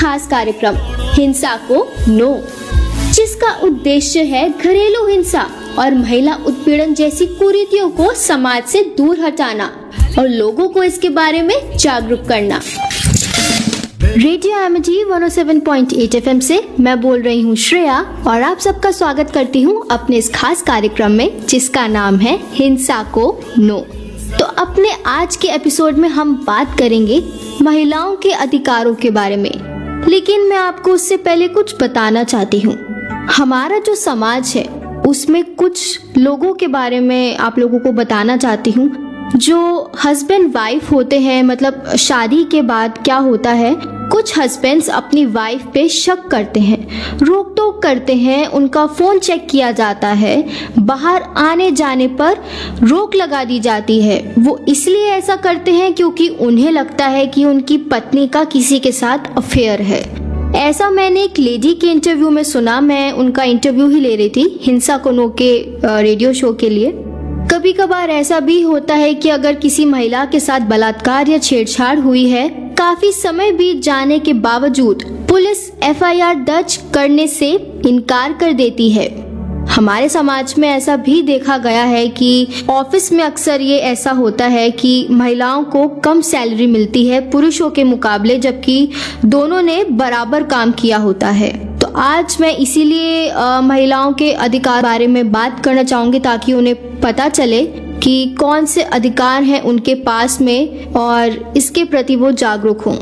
खास कार्यक्रम हिंसा को नो, जिसका उद्देश्य है घरेलू हिंसा और महिला उत्पीड़न जैसी कुरीतियों को समाज से दूर हटाना और लोगों को इसके बारे में जागरूक करना। रेडियो एमिटी 107.8 एफएम से मैं बोल रही हूँ श्रेया और आप सबका स्वागत करती हूँ अपने इस खास कार्यक्रम में जिसका नाम है हिंसा को नो। तो अपने आज के एपिसोड में हम बात करेंगे महिलाओं के अधिकारों के बारे में, लेकिन मैं आपको उससे पहले कुछ बताना चाहती हूँ। हमारा जो समाज है उसमें कुछ लोगों के बारे में आप लोगों को बताना चाहती हूँ जो हस्बैंड वाइफ होते हैं। मतलब शादी के बाद क्या होता है, कुछ हस्बैंड्स अपनी वाइफ पे शक करते हैं, रोक टोक करते हैं, उनका फोन चेक किया जाता है, बाहर आने जाने पर रोक लगा दी जाती है। वो इसलिए ऐसा करते हैं क्योंकि उन्हें लगता है कि उनकी पत्नी का किसी के साथ अफेयर है। ऐसा मैंने एक लेडी के इंटरव्यू में सुना। मैं उनका इंटरव्यू ही ले रही थी हिंसा को नो के रेडियो शो के लिए। कभी कभार ऐसा भी होता है कि अगर किसी महिला के साथ बलात्कार या छेड़छाड़ हुई है, काफी समय बीत जाने के बावजूद पुलिस एफआईआर दर्ज करने से इनकार कर देती है। हमारे समाज में ऐसा भी देखा गया है कि ऑफिस में अक्सर ये ऐसा होता है कि महिलाओं को कम सैलरी मिलती है पुरुषों के मुकाबले, जबकि दोनों ने बराबर काम किया होता है। तो आज मैं इसीलिए महिलाओं के अधिकार बारे में बात करना चाहूंगी ताकि उन्हें पता चले कि कौन से अधिकार हैं उनके पास में और इसके प्रति वो जागरूक हों।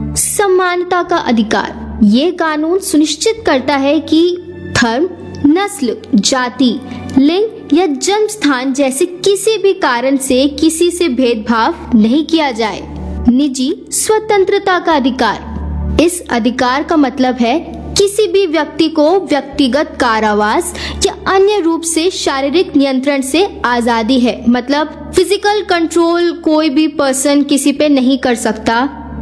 समानता का अधिकार, ये कानून सुनिश्चित करता है कि धर्म, नस्ल, जाति, लिंग या जन्म स्थान जैसे किसी भी कारण से किसी से भेदभाव नहीं किया जाए। निजी स्वतंत्रता का अधिकार, इस अधिकार का मतलब है किसी भी व्यक्ति को व्यक्तिगत कारावास या अन्य रूप से शारीरिक नियंत्रण से आजादी है। मतलब फिजिकल कंट्रोल कोई भी पर्सन किसी पे नहीं कर सकता,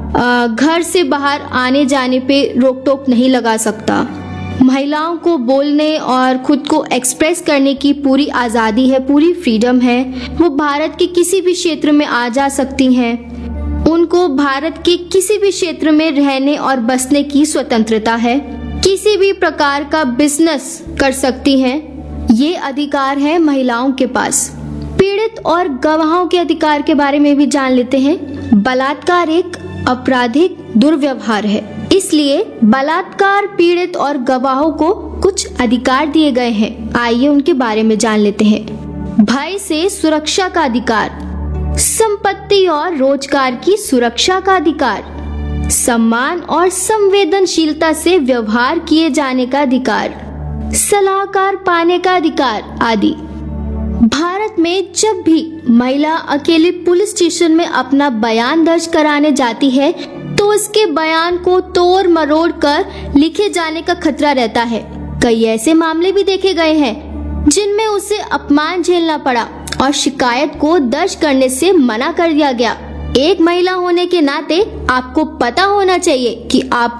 घर से बाहर आने जाने पे रोक टोक नहीं लगा सकता। महिलाओं को बोलने और खुद को एक्सप्रेस करने की पूरी आज़ादी है, पूरी फ्रीडम है। वो भारत के किसी भी क्षेत्र में आ जा सकती हैं। उनको भारत के किसी भी क्षेत्र में रहने और बसने की स्वतंत्रता है। किसी भी प्रकार का बिजनेस कर सकती हैं। ये अधिकार है महिलाओं के पास। पीड़ित और गवाहों के अधिकार के बारे में भी जान लेते हैं। बलात्कार एक आपराधिक दुर्व्यवहार है, इसलिए बलात्कार पीड़ित और गवाहों को कुछ अधिकार दिए गए हैं। आइए उनके बारे में जान लेते हैं। भय से सुरक्षा का अधिकार, संपत्ति और रोजगार की सुरक्षा का अधिकार, सम्मान और संवेदनशीलता से व्यवहार किए जाने का अधिकार, सलाहकार पाने का अधिकार आदि। भारत में जब भी महिला अकेले पुलिस स्टेशन में अपना बयान दर्ज कराने जाती है तो उसके बयान को तोड़ मरोड़ कर लिखे जाने का खतरा रहता है। कई ऐसे मामले भी देखे गए हैं जिनमें उसे अपमान झेलना पड़ा और शिकायत को दर्ज करने से मना कर दिया गया। एक महिला होने के नाते आपको पता होना चाहिए कि आप